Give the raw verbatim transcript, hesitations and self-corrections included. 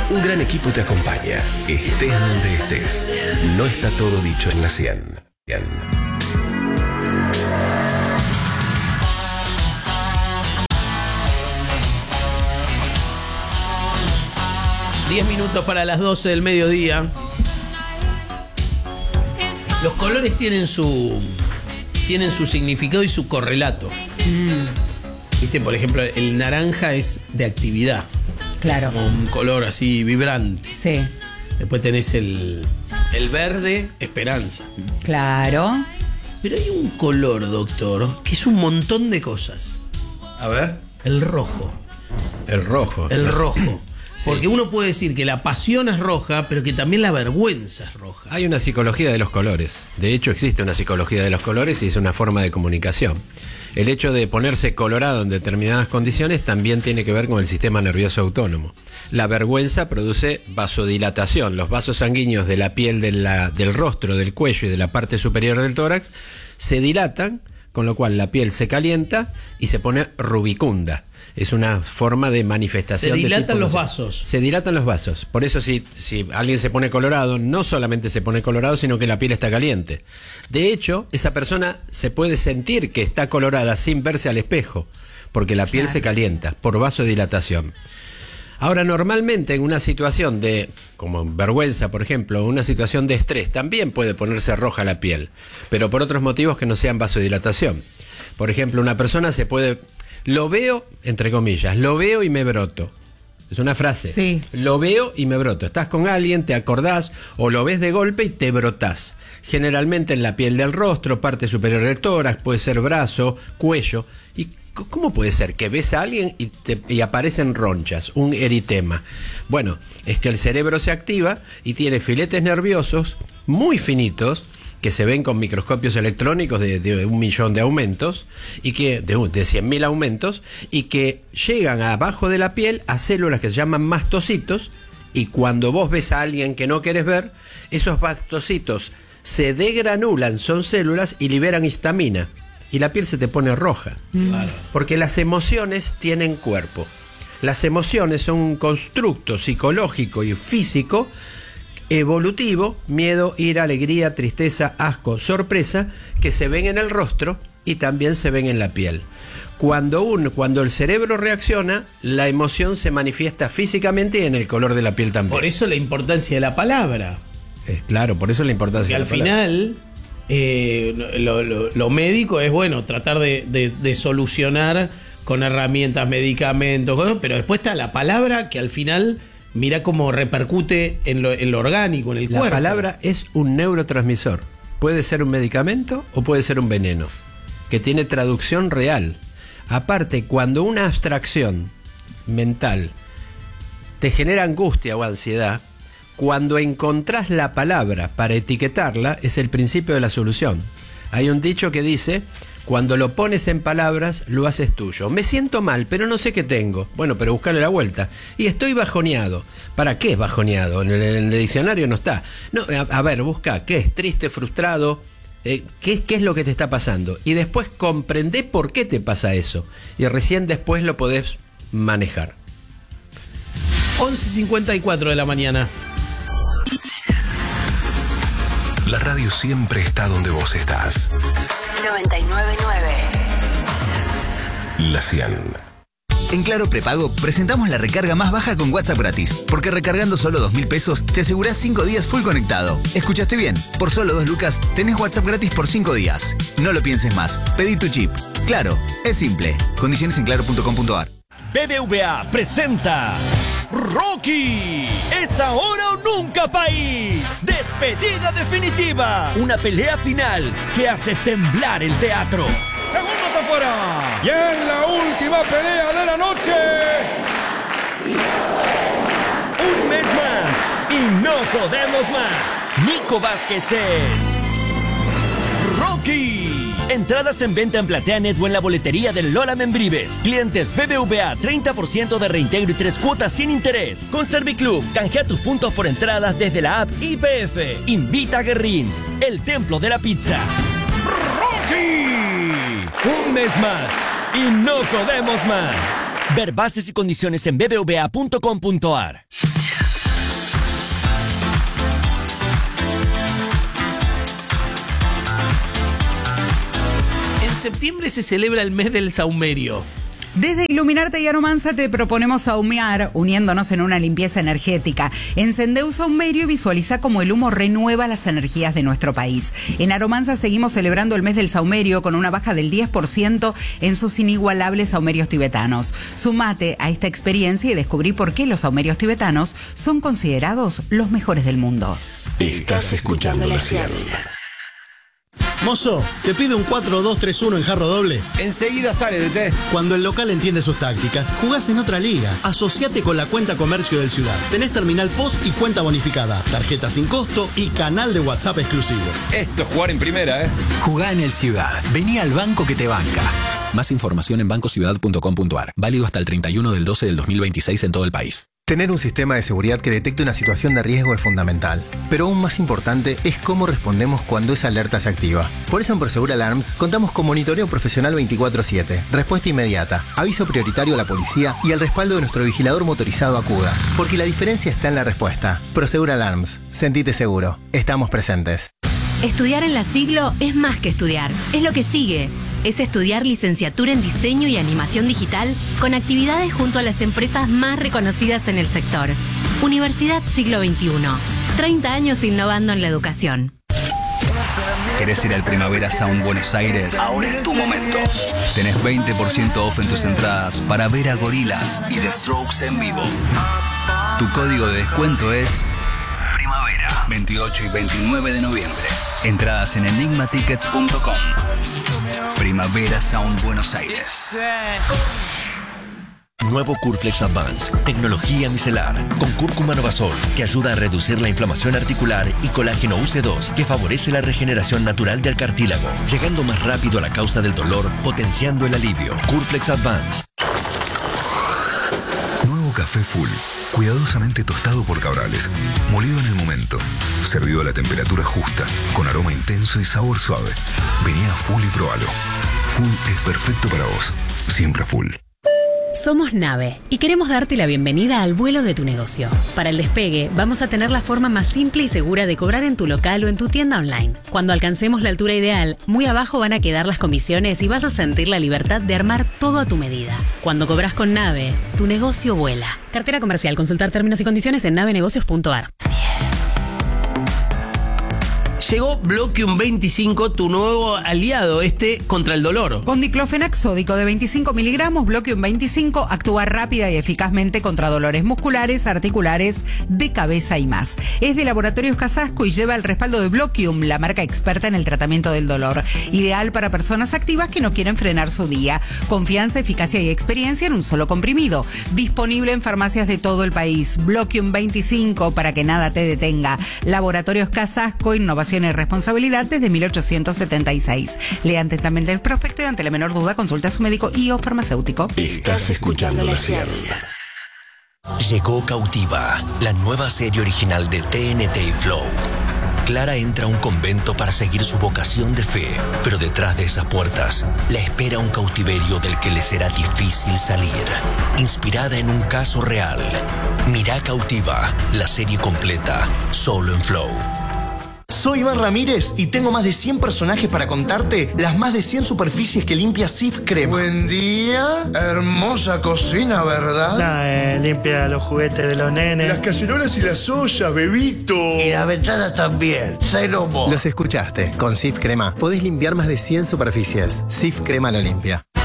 Un gran equipo te acompaña, estés donde estés. No está todo dicho en la cien. cien. Diez minutos para las doce del mediodía. Los colores tienen su tienen su significado y su correlato. Mm. Viste, por ejemplo, el naranja es de actividad. Claro. Como un color así vibrante. Sí. Después tenés el, el verde, esperanza. Claro. Pero hay un color, doctor, que es un montón de cosas. A ver. El rojo. El rojo. El rojo. Sí. Porque uno puede decir que la pasión es roja, pero que también la vergüenza es roja. Hay una psicología de los colores. De hecho, existe una psicología de los colores y es una forma de comunicación. El hecho de ponerse colorado en determinadas condiciones también tiene que ver con el sistema nervioso autónomo. La vergüenza produce vasodilatación. Los vasos sanguíneos de la piel de la, del rostro, del cuello y de la parte superior del tórax se dilatan, con lo cual la piel se calienta y se pone rubicunda. Es una forma de manifestación. Se dilatan de tipo, los no sé, vasos. Se dilatan los vasos. Por eso si, si alguien se pone colorado, no solamente se pone colorado, sino que la piel está caliente. De hecho, esa persona se puede sentir que está colorada sin verse al espejo, porque la piel claro. se calienta por vasodilatación. Ahora, normalmente en una situación de, como vergüenza, por ejemplo, una situación de estrés, también puede ponerse roja la piel, pero por otros motivos que no sean vasodilatación. Por ejemplo, una persona se puede... Lo veo, entre comillas, lo veo y me broto. Es una frase. Sí. Lo veo y me broto. Estás con alguien, te acordás, o lo ves de golpe y te brotás. Generalmente en la piel del rostro, parte superior del tórax, puede ser brazo, cuello. ¿Y cómo puede ser que ves a alguien y, te, y aparecen ronchas, un eritema? Bueno, es que el cerebro se activa y tiene filetes nerviosos muy finitos, que se ven con microscopios electrónicos de, de un millón de aumentos, y que de, de cien mil aumentos, y que llegan abajo de la piel a células que se llaman mastocitos, y cuando vos ves a alguien que no querés ver, esos mastocitos se degranulan, son células, y liberan histamina, y la piel se te pone roja. Claro. Porque las emociones tienen cuerpo. Las emociones son un constructo psicológico y físico evolutivo, miedo, ira, alegría, tristeza, asco, sorpresa, que se ven en el rostro y también se ven en la piel. Cuando, un, cuando el cerebro reacciona, la emoción se manifiesta físicamente y en el color de la piel también. Por eso la importancia de la palabra. Eh, claro, por eso la importancia de la palabra. Al final, eh, lo, lo, lo médico es, bueno, tratar de, de, de solucionar con herramientas, medicamentos, cosas, pero después está la palabra que al final... Mira cómo repercute en lo, en lo orgánico, en el la cuerpo. La palabra es un neurotransmisor. Puede ser un medicamento o puede ser un veneno, que tiene traducción real. Aparte, cuando una abstracción mental te genera angustia o ansiedad, cuando encontrás la palabra para etiquetarla, es el principio de la solución. Hay un dicho que dice... Cuando lo pones en palabras, lo haces tuyo. Me siento mal, pero no sé qué tengo. Bueno, pero buscale la vuelta. Y estoy bajoneado. ¿Para qué es bajoneado? En el, en el diccionario no está. No, a, a ver, busca. ¿Qué es? Triste, frustrado. Eh, ¿qué, ¿Qué es lo que te está pasando? Y después comprendé por qué te pasa eso. Y recién después lo podés manejar. once cincuenta y cuatro de la mañana. La radio siempre está donde vos estás. noventa y nueve punto nueve. La cien. En Claro Prepago presentamos la recarga más baja con WhatsApp gratis, porque recargando solo dos mil pesos te asegurás cinco días full conectado. ¿Escuchaste bien? Por solo dos lucas tenés WhatsApp gratis por cinco días. No lo pienses más, pedí tu chip. Claro, es simple. Condiciones en claro punto com punto a r. B B V A presenta Rocky, es ahora o nunca, país. Despedida definitiva. Una pelea final que hace temblar el teatro. Segundos afuera. Y en la última pelea de la noche. Un mes más y no podemos más. Nico Vázquez es Rocky. Entradas en venta en PlateaNet o en la boletería del Lola Membrives. Clientes B B V A, treinta por ciento de reintegro y tres cuotas sin interés. Con Serviclub, canjea tus puntos por entradas desde la app Y P F. Invita a Guerrín, el templo de la pizza. ¡Rocky! Un mes más y no podemos más. Ver bases y condiciones en b b v a punto com punto a r. septiembre se celebra el mes del saumerio. Desde Iluminarte y Aromanza te proponemos saumear, uniéndonos en una limpieza energética. Encendé un saumerio y visualiza cómo el humo renueva las energías de nuestro país. En Aromanza seguimos celebrando el mes del saumerio con una baja del diez por ciento en sus inigualables saumerios tibetanos. Sumate a esta experiencia y descubrí por qué los saumerios tibetanos son considerados los mejores del mundo. Estás escuchando la cien. Mozo, ¿te pide un cuatro dos tres uno en jarro doble? Enseguida sale de té. Cuando el local entiende sus tácticas, jugás en otra liga. Asociate con la cuenta comercio del Ciudad. Tenés terminal post y cuenta bonificada, tarjeta sin costo y canal de WhatsApp exclusivo. Esto es jugar en primera, ¿eh? Jugá en el Ciudad. Vení al banco que te banca. Más información en banco ciudad punto com punto a r. Válido hasta el treinta y uno del doce del dos mil veintiséis en todo el país. Tener un sistema de seguridad que detecte una situación de riesgo es fundamental, pero aún más importante es cómo respondemos cuando esa alerta se activa. Por eso en Prosegur Alarms contamos con monitoreo profesional veinticuatro siete, respuesta inmediata, aviso prioritario a la policía y el respaldo de nuestro vigilador motorizado Acuda. Porque la diferencia está en la respuesta. Prosegur Alarms, sentite seguro, estamos presentes. Estudiar en la Siglo es más que estudiar, es lo que sigue. Es estudiar licenciatura en diseño y animación digital con actividades junto a las empresas más reconocidas en el sector. Universidad Siglo veintiuno. treinta años innovando en la educación. ¿Querés ir al Primavera Sound Buenos Aires? Ahora es tu momento. Tenés veinte por ciento off en tus entradas para ver a Gorillaz y The Strokes en vivo. Tu código de descuento es Primavera. veintiocho y veintinueve de noviembre. Entradas en enigma tickets punto com. Primavera Sound Buenos Aires. Nuevo Curflex Advance, tecnología micelar, con cúrcuma Novasol, que ayuda a reducir la inflamación articular, y colágeno U C dos, que favorece la regeneración natural del cartílago, llegando más rápido a la causa del dolor, potenciando el alivio. Curflex Advance. Nuevo café Full, cuidadosamente tostado por Cabrales, molido en el momento, servido a la temperatura justa, con aroma intenso y sabor suave. Vení a Full y probalo. Full es perfecto para vos, siempre Full. Somos Nave y queremos darte la bienvenida al vuelo de tu negocio. Para el despegue, vamos a tener la forma más simple y segura de cobrar en tu local o en tu tienda online. Cuando alcancemos la altura ideal, muy abajo van a quedar las comisiones y vas a sentir la libertad de armar todo a tu medida. Cuando cobras con Nave, tu negocio vuela. Cartera comercial. Consultar términos y condiciones en nave negocios punto a r. Llegó Bloquium veinticinco, tu nuevo aliado, este contra el dolor. Con diclofenac sódico de veinticinco miligramos, Bloquium veinticinco actúa rápida y eficazmente contra dolores musculares, articulares, de cabeza y más. Es de Laboratorios Casasco y lleva el respaldo de Bloquium, la marca experta en el tratamiento del dolor. Ideal para personas activas que no quieren frenar su día. Confianza, eficacia y experiencia en un solo comprimido. Disponible en farmacias de todo el país. Bloquium veinticinco, para que nada te detenga. Laboratorios Casasco, innovación y responsabilidad desde mil ochocientos setenta y seis. Lea atentamente el prospecto y ante la menor duda consulta a su médico y o farmacéutico. Estás escuchando la cien. Llegó Cautiva, la nueva serie original de T N T y Flow. Clara entra a un convento para seguir su vocación de fe, pero detrás de esas puertas la espera un cautiverio del que le será difícil salir. Inspirada en un caso real. Mirá Cautiva, la serie completa, solo en Flow. Soy Iván Ramírez y tengo más de cien personajes para contarte las más de cien superficies que limpia Cif Crema. Buen día, hermosa cocina, ¿verdad? No, eh, limpia los juguetes de los nenes. Las cacerolas y las ollas, bebito. Y la ventana también, cero mo. Los escuchaste. Con Cif Crema podés limpiar más de cien superficies. Cif Crema lo limpia.